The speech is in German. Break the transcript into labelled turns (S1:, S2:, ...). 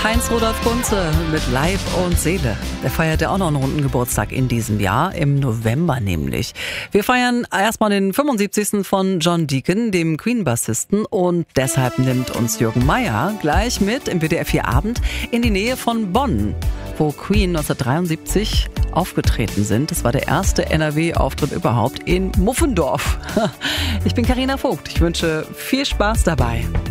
S1: Heinz Rudolf Kunze mit Leib und Seele. Der feiert ja auch noch einen runden Geburtstag in diesem Jahr, im November nämlich. Wir feiern erstmal den 75. von John Deacon, dem Queen-Bassisten, und deshalb nimmt uns Jürgen Meier gleich mit im WDR 4 Abend in die Nähe von Bonn, wo Queen 1973 aufgetreten sind. Das war der erste NRW-Auftritt überhaupt in Muffendorf. Ich bin Carina Vogt. Ich wünsche viel Spaß dabei.